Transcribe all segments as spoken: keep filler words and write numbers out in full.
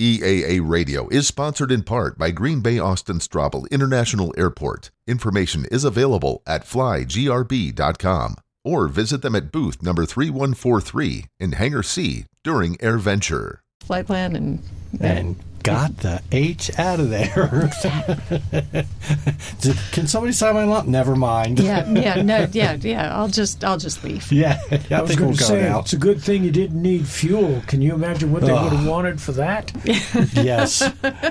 E A A Radio is sponsored in part by Green Bay Austin Straubel International Airport. Information is available at fly g r b dot com or visit them at booth number three one four three in Hangar C during AirVenture. Flight plan and... And got the H out of there. Can somebody sign my lump? Never mind. Yeah, yeah, no, yeah, yeah. I'll just, I'll just leave. Yeah, I, I was think going we'll to go say now. it's a good thing you didn't need fuel. Can you imagine what they Ugh. would have wanted for that? Yes,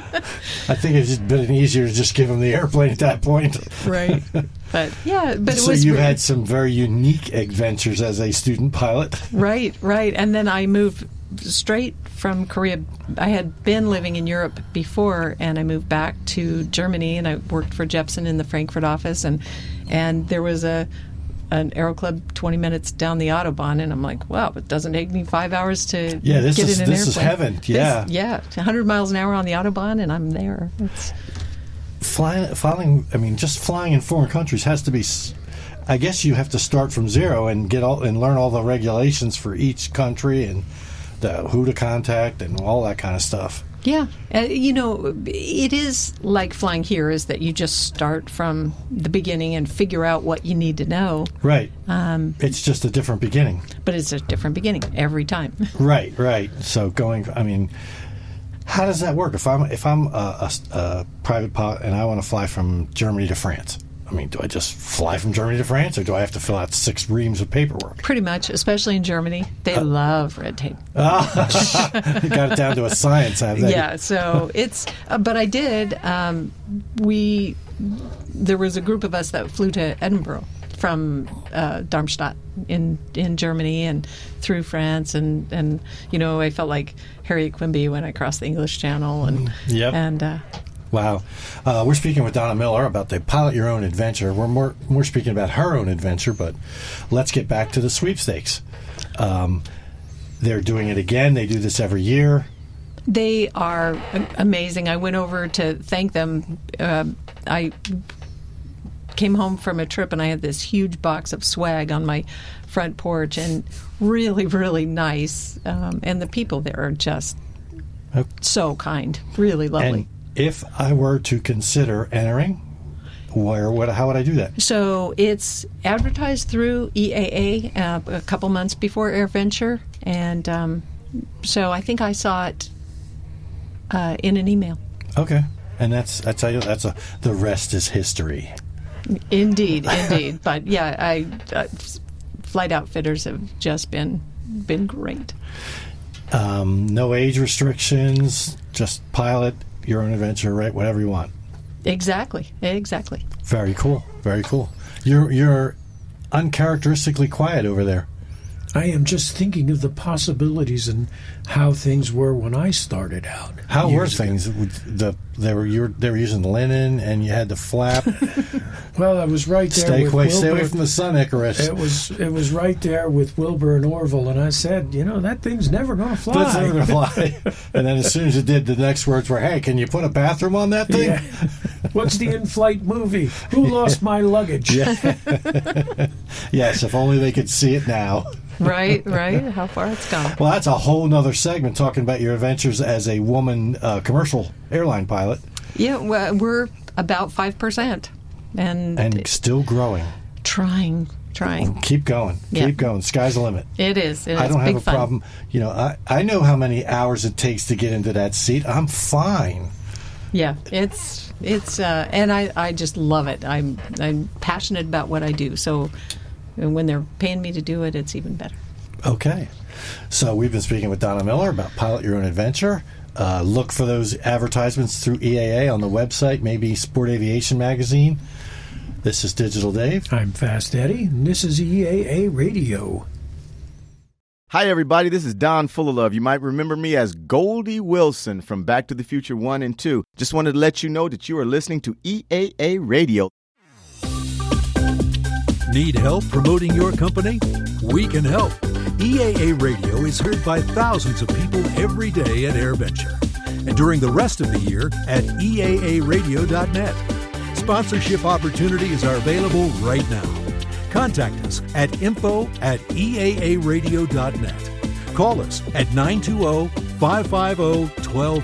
I think it's just been easier to just give them the airplane at that point. Right. But yeah, but it so was you've really, had some very unique adventures as a student pilot. right, right, and then I moved straight from Korea. I had been living in Europe before, and I moved back to Germany, and I worked for Jepsen in the Frankfurt office, and and there was a an Aero Club twenty minutes down the Autobahn, and I'm like, wow, it doesn't take me five hours to Yeah, this get is in an this airplane. is heaven. Yeah, This, yeah, one hundred miles an hour on the Autobahn, and I'm there. It's, flying, flying. I mean, just flying in foreign countries has to be. I guess you have to start from zero and get all and learn all the regulations for each country and the who to contact and all that kind of stuff. Yeah. Uh, you know, it is like flying here, is that you just start from the beginning and figure out what you need to know. Right. Um, It's just a different beginning. but it's a different beginning every time. Right, right. So going, I mean, how does that work? If I'm if I'm a, a, a private pilot and I want to fly from Germany to France, I mean, do I just fly from Germany to France, or do I have to fill out six reams of paperwork? Pretty much, especially in Germany. They uh, love red tape. You got it down to a science, have they? Yeah, so it's, uh, but I did, um, we, there was a group of us that flew to Edinburgh from uh, Darmstadt in in Germany and through France, and, and you know, I felt like Harriet Quimby when I crossed the English Channel, and Yep. and uh, Wow. Uh, we're speaking with Donna Miller about the Pilot Your Own Adventure. We're more we're speaking about her own adventure, but let's get back to the sweepstakes. Um, they're doing it again. They do this every year. they are amazing. I went over to thank them. Uh, I came home from a trip and I had this huge box of swag on my front porch, and really, really nice. Um, and the people there are just Okay. so kind, really lovely. And if I were to consider entering, where, what, how would I do that? So it's advertised through E A A uh, a couple months before AirVenture, and um, so I think I saw it uh, in an email. Okay, and that's I tell you that's a the rest is history. Indeed, indeed. But yeah, I uh, flight outfitters have just been been great. Um, no age restrictions, just pilot your own adventure, right? Whatever you want. Exactly, exactly. Very cool, very cool. You're you're uncharacteristically quiet over there. I am just thinking of the possibilities and how things were when I started out. How were years ago. things? With the they were you were, they were using linen, and you had to flap. Well, I was right there Stay with away, Wilbur. stay away from the sun, Icarus. It was it was right there with Wilbur and Orville, and I said, you know, that thing's never going to fly. That's never gonna fly. And then as soon as it did, the next words were, "Hey, can you put a bathroom on that thing?" Yeah. What's the in-flight movie? Who lost my luggage? Yeah. Yes, if only they could see it now. Right, right. How far it's gone. Well, that's a whole nother segment talking about your adventures as a woman uh, commercial airline pilot, Yeah, well, we're about five percent, and, and still growing. trying, trying. Keep going, Yeah. keep going. Sky's the limit. It is. It is I don't big have a fun. problem. You know, I, I know how many hours it takes to get into that seat. I'm fine. Yeah, it's it's, uh, and I, I just love it. I'm I'm passionate about what I do. So when they're paying me to do it, it's even better. Okay. So we've been speaking with Donna Miller about Pilot Your Own Adventure. Uh, look for those advertisements through E A A on the website, maybe Sport Aviation Magazine. This is Digital Dave. I'm Fast Eddie, and this is E A A Radio. Hi, everybody. This is Don Fullalove. You might remember me as Goldie Wilson from Back to the Future one and two. Just wanted to let you know that you are listening to E A A Radio. Need help promoting your company? We can help. E A A Radio is heard by thousands of people every day at AirVenture, and during the rest of the year at E A A radio dot net. Sponsorship opportunities are available right now. Contact us at info at E A A radio dot net. Call us at nine two zero, five five zero, one two